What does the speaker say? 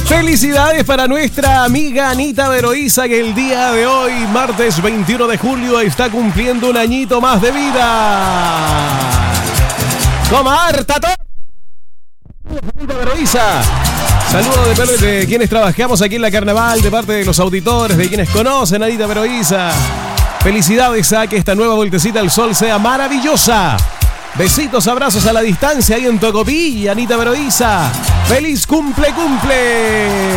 Felicidades para nuestra amiga Anita Veroiza, que el día de hoy, martes 21 de julio, está cumpliendo un añito más de vida. ¡Coma harta todo! Anita Veroiza. Saludos de parte de quienes trabajamos aquí en la Carnaval, de parte de los auditores, de quienes conocen a Anita Veroiza. Felicidades a que esta nueva vueltecita al sol sea maravillosa. Besitos, abrazos a la distancia ahí en Tocopilla, Anita Veroiza. ¡Feliz cumple!